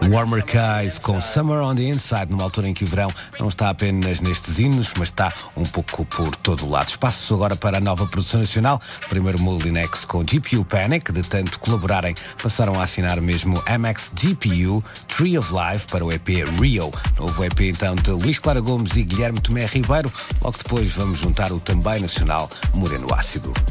Warmer Skies com Summer on the Inside, numa altura em que o verão não está apenas nestes hinos, mas está um pouco por todo o lado. Espaço agora para a nova produção nacional. Primeiro Molinex com GPU Panic, de tanto colaborarem, passaram a assinar mesmo Amex GPU, Tree of Life para o EP Rio. Novo EP então de Luís Clara Gomes e Guilherme Tomé Ribeiro. Logo depois vamos juntar o também nacional Moreno Ácido.